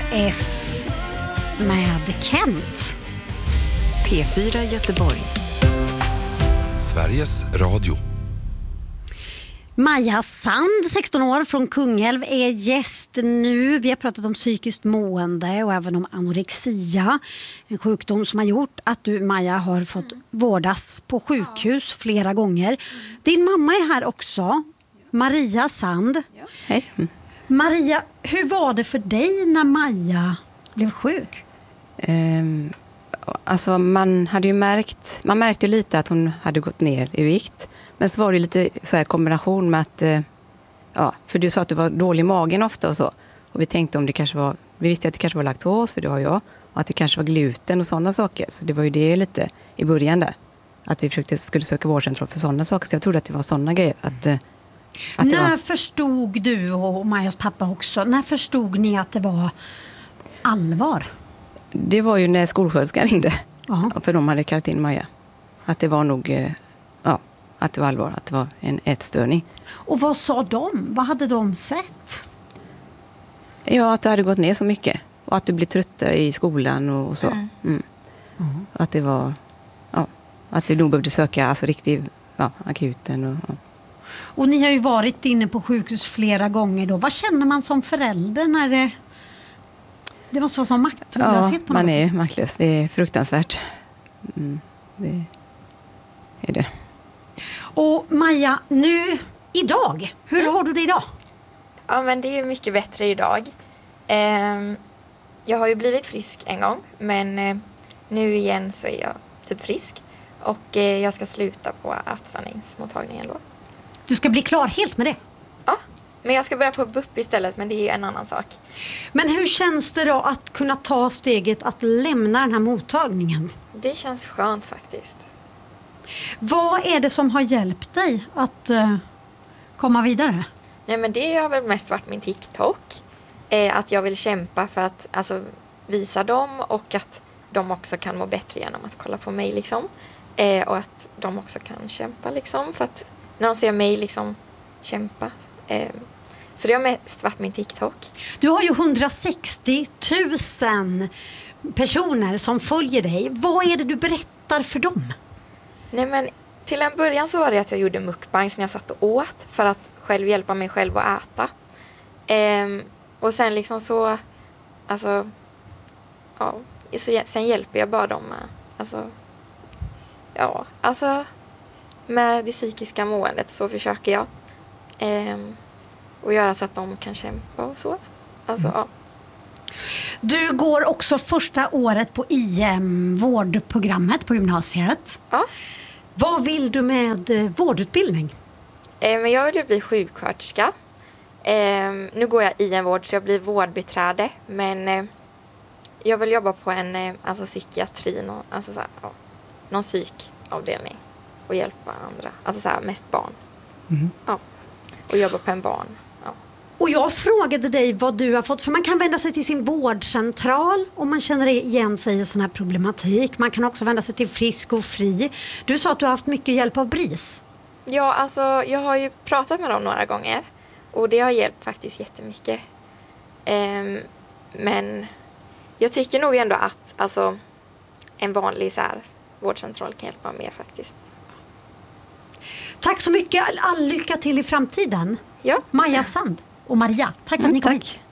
F med Kent. P4 Göteborg. Sveriges Radio. Maja Sand, 16 år från Kungälv, är gäst nu. Vi har pratat om psykiskt mående och även om anorexia. En sjukdom som har gjort att du, Maja, har fått vårdas på sjukhus flera gånger. Din mamma är här också, Maria Sand. Hej. Maria, hur var det för dig när Maja blev sjuk? Alltså man märkte lite att hon hade gått ner i vikt. Men så var det lite så här kombination med att, för du sa att du var dålig i magen ofta och så. Och vi tänkte om det kanske var, vi visste att det kanske var laktos, för det har jag. Och att det kanske var gluten och sådana saker. Så det var ju det lite i början där. Att vi skulle söka vårdcentral för sådana saker. Så jag trodde att det var sådana grejer. När förstod du och Majas pappa också, när förstod ni att det var allvar? Det var ju när skolsköterskan ringde. Aha. För de hade kallat in Maja. Att det var nog, att det var allvar. Att det var en ätstörning. Och vad sa de? Vad hade de sett? Ja, att du hade gått ner så mycket. Och att du blev tröttare i skolan och så. Att det var, att vi nog behövde söka alltså riktigt, akuten och. Och ni har ju varit inne på sjukhus flera gånger då. Vad känner man som förälder när det måste vara som maktlöshet på något man är sätt? maktlös. Det är fruktansvärt. Det är det. Och Maja, idag, hur har du det idag? Ja, men det är mycket bättre idag. Jag har ju blivit frisk en gång, men nu igen så är jag typ frisk. Och jag ska sluta på ätstörningsmottagningen då. Du ska bli klar helt med det? Ja, men jag ska börja på BUP istället, men det är en annan sak. Men hur känns det då att kunna ta steget att lämna den här mottagningen? Det känns skönt faktiskt. Vad är det som har hjälpt dig att komma vidare? Nej, men det har väl mest varit min TikTok. Att jag vill kämpa för att visa dem och att de också kan må bättre genom att kolla på mig liksom. Och att de också kan kämpa liksom, för att när de ser mig liksom kämpa. Så det har mest varit min TikTok. Du har ju 160 000 personer som följer dig. Vad är det du berättar för dem? Nej, men till en början så var det att jag gjorde mukbangs när jag satt och åt för att själv hjälpa mig själv att äta. Och sen liksom så, sen hjälper jag bara dem med det psykiska måendet, så försöker jag. Och göra så att de kan kämpa och så. Du går också första året på IM-vårdprogrammet på gymnasiet. Ja. Vad vill du med vårdutbildning? Men jag vill bli sjuksköterska. Nu går jag i en vård så jag blir vårdbiträde. Men jag vill jobba på en psykiatri, någon psykavdelning. Och hjälpa andra. Mest barn. Ja. Och jobba på en barn. Ja. Och jag frågade dig vad du har fått. För man kan vända sig till sin vårdcentral om man känner igen sig i sån här problematik. Man kan också vända sig till Frisk och Fri. Du sa att du har haft mycket hjälp av BRIS. Ja, jag har ju pratat med dem några gånger. Och det har hjälpt faktiskt jättemycket. Men jag tycker nog ändå att en vanlig vårdcentral kan hjälpa mer faktiskt. Tack så mycket. All lycka till i framtiden. Ja. Maja Sand och Maria. Tack för att ni kom hit.